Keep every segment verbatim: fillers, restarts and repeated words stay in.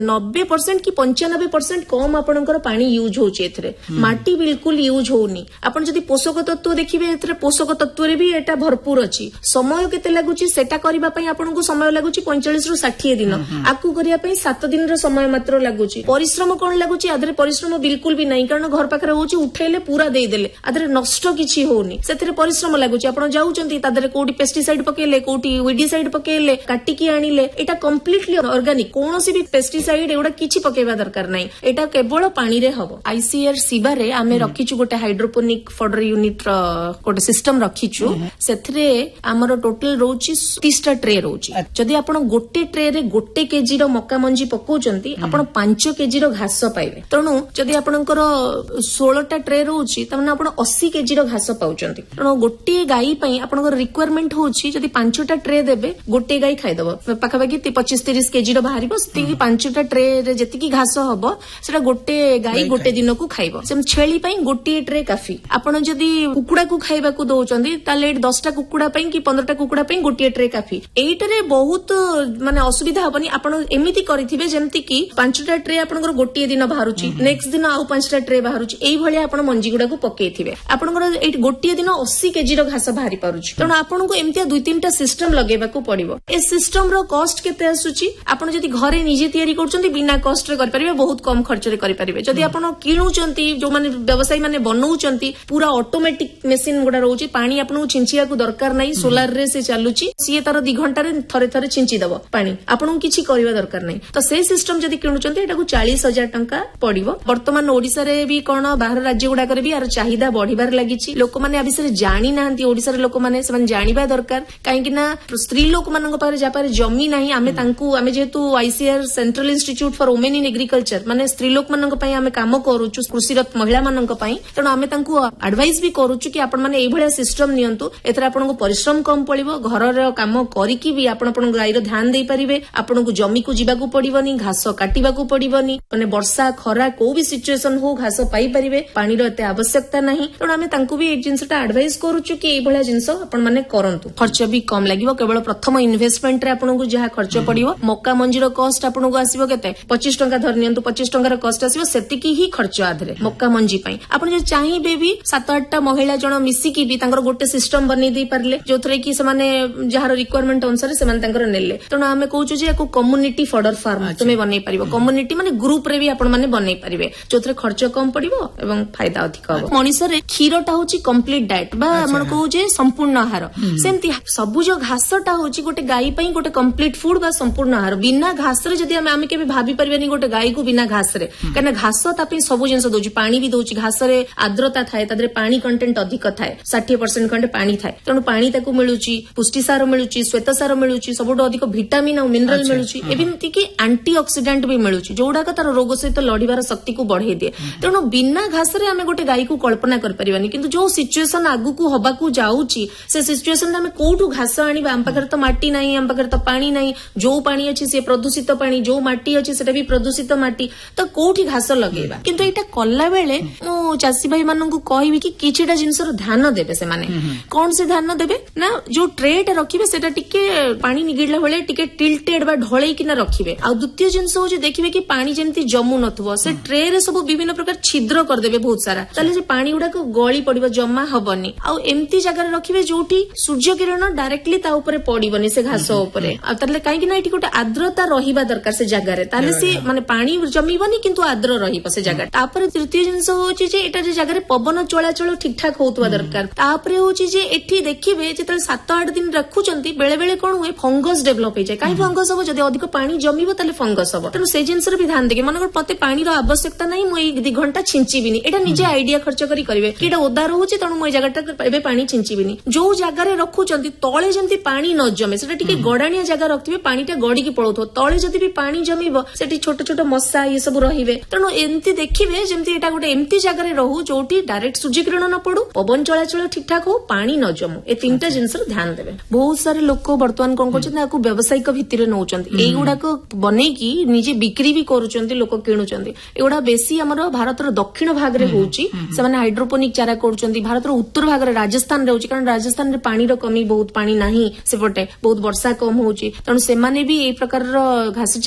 नब्बे परसेंट कि पंचानबे परसेंट कम आपणकर पानी यूज होची एथरे माटी बिल्कुल यूज होनी आपण जदी पोषक तत्व देखिबे एथरे पोषक तत्व रे भी एटा भरपूर अछि समय केते लागुची सेटा करिबा पई आपनको समय लागुची पैंतालीस रु साठ दिन आकु करिया पई सात दिन रो समय मात्र लागुची परिश्रम कोन लागुची आदरे परिश्रम बिल्कुल भी नहीं कारण घर पाखरे होची उठेले पूरा देई देले आदरे नष्ट किछि होनी सेथरे परिश्रम लागुची आपण जाउचंती तादरे कोठी पेस्टिसाइड पकेले कोठी विडिसाइड पकेले काटी की आनिले एटा कंप्लीटली ऑर्गेनिक कोनोसी भी पेस्टिसाइड एउडा किछि पकेबा दरकार नहीं एटा केवल पानी रे हबो आईसीआर सिबा रे आमे रखिछु गोटे हाइड्रोपोनिक फॉडर यूनिट रो गोटे सिस्टम रखिछु सेथरे हमर टोटल रोची तीस टा ट्रे रोची जदी आपण गोटे ट्रे रे गोटे केजी रो मक्का मंजी पकोचंती आपण पाँच केजी रो घास पाइबे तणु जदी आपणकर सोलह टा ट्रे रोची तमने आपण अस्सी केजी रो घास पाउचंती तणु गोटे गाई पई आपणकर रिक्वायरमेंट होची जदी पाँच टा ट्रे देबे गोटे गाई खाइ दबो पाखा बाकी पच्चीस तीस केजी रो बाहरिबो सेति पाँच टा ट्रे रे जति की घास हबो सेटा गोटे गाई गोटे दिन को खाइबो सेम छेली पई गोटे ट्रे काफी आपण जदी कुकुडा को खाइबा को दोचंती ताले दस टा कुकुडा पई कि पंद्रह टा कुकुडा पई गोटे ट्रे काफी एइटरे बहुत माने असुविधा हबनी आपण एमिति करिथिबे जेमति कि पाँच टा ट्रे आपनकर गोटे दिन बाहरुची नेक्स्ट दिन आउ पाँच टा ट्रे बाहरुची एई भली आपण मंजी गुडा को पकेइथिबे आपनकर एइ गोटे दिन अस्सी केजी रो घास बाहरी पारुची तण आपण को एमितिया दुई तीन टा सिस्टम लगेबा को पड़िबो ए सिस्टम रो कॉस्ट केते आसुची आपण जदी घरे निजे तयारी करचंती बिना कॉस्ट रे करि परिबे बहुत कम खर्च रे करि परिबे जदी आपण किणुचंती जो माने व्यवसायी माने बनौचंती पूरा ऑटोमेटिक मशीन गुडा रहउची पानी आपण छिंचिया को दरकार नाही सोलार रे से चालुची सिए तार दो घंटा रे थरे थरे छिंची दबो पानी आपण किछि करिवा दरकार नाही तो से सिस्टम जदी किणुचंती एटा को चालीस हजार टंका पड़िबो वर्तमान ओडिसा रे भी कोन बाहर राज्य गुडा करे भी आर चाहिदा बढ़िबार लागिची लोक माने आ विषय जानि नाहंती ओडिसा रे लोक माने समान जानिबा दरकार काहे कि ना स्त्री लोक मानन पारे जा पारे जमी नाही आमे तांकू आमे जेतु ICR central institute for women in agriculture माने स्त्री लोक मानन पई आमे काम करूछु कृषिरत महिला मानन पई तण आमे तांकू एडवाइस भी करूछु कि आपण माने एई भलिया सिस्टम नियंतु एतरा आपण को परिश्रम कम पड़िबो घर रे काम करिकि भी आपण आपण गाई रो ध्यान देई परिबे आपण को जमी को जिबा को पड़िबोनी घास काटिबा को पड़िबोनी माने वर्षा खरा को भी सिचुएशन हो घास पाई परिबे पानी रो एते आवश्यकता नाही तण आमे तांकू भी ए जिंसटा एडवाइस करूछु कि एई भलिया जिंस आपण माने करंतु खर्च भी कम लागिबो केवल प्रथम इन्वेस्टमेंट रे आपण को जहा खर्च पड़िबो मक्का मंजी रो कॉस्ट आपण को आसीबो केते पच्चीस टंका धर नियंतु पच्चीस टंका रो कॉस्ट आसीबो सेतिकी ही खर्च आधरे मक्का मंजी पई आपण जे चाहिबे भी सात आठ टा महिला जण मिसी की भी तांकर गोटे सिस्टम बनै दै परले जोथरे कि से माने जहार रिक्वायरमेंट अनुसार से माने तांकर नेले तण आमे कहूछु जे एको कम्युनिटी फॉडर फार्म तुमे बनै परिबो कम्युनिटी माने ग्रुप रे भी आपण माने बनै परिबे जोथरे खर्च कम पड़िबो एवं फायदा अधिक हो मनिष रे खीरटा होची कंप्लीट डाइट बा हमन कहू जे संपूर्ण आहार सेमति सबुज घासटा होची गोटे गाई पई गोटे कंप्लीट फूड बा संपूर्ण आहार बिना घास रे जदी आमे केबे भाबी परबेनी गोटे गाई को बिना घास रे कने घास ता पई सब जिंस दोची पानी भी दोची घास रे आर्द्रता थाए तादरे पानी कंटेंट अधिक थाए साठ परसेंट खंडे पानी थाए तणु पानी ताकू मिलुची पुष्टि सार मिलुची श्वेत सार मिलुची सबुठो अधिक विटामिन और मिनरल मिलुची एबिंती कि एंटीऑक्सीडेंट भी मिलुची जोडा का तार रोग सहित लढिबार शक्ति को बढ़ाई दिए तणु बिना घास रे आमे गोटे गाई को कल्पना कर परिबानी किंतु जो सिचुएशन आगु को हबा को जाउची से सिचुएशन आमे कोठु घास आनिबा हम पाखर त माटी नाही हम पाखर त पानी नाही जो पानी अछि से प्रदूषित पानी जो माटी अछि सेटा भी प्रदूषित माटी त कोठी घास लगेबा किंतु एटा कल्ला बेले मो चासी भाई मानन को कहबी कि किछिटा जिंसर ध्यान देबे से माने कोन से ध्यान देबे ना जो ट्रेट रखिबे सेटा टिके पानी निगिडला बेले टिके टिल्टेड बा ढळई किना रखिबे आ द्वितीय जिंस हो जे देखिबे कि पानी जेमति जमु नथबो से ट्रे रे सब विभिन्न प्रकार छिद्र कर देबे बहुत सारा ताले जे पानी उडा को गळी पडिबो जमा हबनी आ एमती जगह रे रखिबे जोठी सूर्य किरण डायरेक्टली ता ऊपर पडिबनी से घास ऊपर आ ताले काहे कि ना एठी गोटे आर्द्रता रहिबा दरकार से जगह रे ताले से माने पानी जमीबनी किंतु आर्द्र रहिबो से जगह तापर तृतीय जिंस होची जे एटा जे जगह रे पवन चलाचल ठीक ठाक होतवा दरकार तापर होची जे एठी देखिबे जेतल सात आठ दिन रखुचंती बेले बेले कोन हुए फंगस डेवलप हो जाए काहे फंगस हो जदी अधिक पानी जमीबो ताले फंगस हो तनो से जिंस रे भी ध्यान देके मनकर पते पानी रो आवश्यकता नाही मो एक दो घंटा छिंचीबिनी एटा निजे आईडिया खर्च करी करिवे कि एटा ओदा रहउची तनो मो जगहटा एबे पानी छिंचीबिनी जो जगह रे रखुचंती तळे जेंती पानी न जमे सेटा टिके गडानिया जगह रखथिबे पानीटा गडी की पळोथो तळे जदी भी पानी जमीबो सेठी छोट छोट मस्सा ये सब रहिबे तनो एंती देखिबे जेंती एटा गोटे एंती जगह रे रहू जोटी डायरेक्ट सूर्य किरण न पडू पवन चलाचल ठीक ठाक हो पानी न जमू ए तीनटा जिंस रे ध्यान देबे बहुत सारे लोक वर्तमान कोन करछन आकु व्यावसायिक भित्तिरे नउचंती एगुडा को बनै की निजे बिक्री भी करूचंती लोक किणुचंती एगुडा बेसी हमर भारत रो दक्षिण भाग रे होउची से माने हाइड्रोपोनिक चारा करूचंती भारत रो उत्तर भाग रे राजस्थान रे होउची कारण राजस्थान रे पानी रो कमी बहुत पानी नाही सेपटे बहुत वर्षा कम होउची तण से माने भी ए प्रकार रो घास चाष करी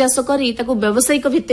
କରି ତାକୁ ବ୍ୟବସାୟିକ ଭିତ୍ତିରେ